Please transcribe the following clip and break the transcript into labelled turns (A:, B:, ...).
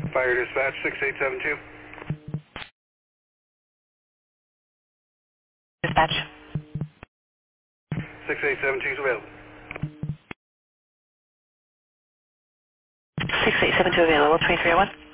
A: Fire dispatch 6872.
B: Dispatch.
A: 6872 is available.
B: 6872 available, 2301.